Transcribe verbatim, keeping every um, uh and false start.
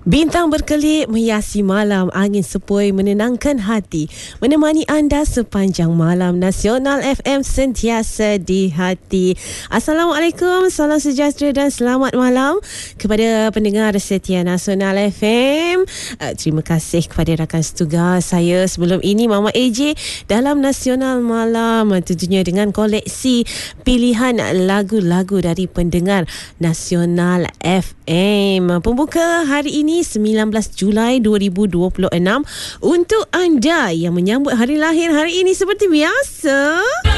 Bintang berkelip menghiasi malam, angin sepoi menenangkan hati, menemani anda sepanjang malam. Nasional F M sentiasa di hati. Assalamualaikum, salam sejahtera dan selamat malam kepada pendengar setia Nasional F M. Uh, terima kasih kepada rakan setugas saya sebelum ini, Mama A J, dalam Nasional Malam, tentunya dengan koleksi pilihan lagu-lagu dari pendengar Nasional F M. Pembuka hari ini sembilan belas Julai dua ribu dua puluh enam untuk anda yang menyambut hari lahir hari ini seperti biasa.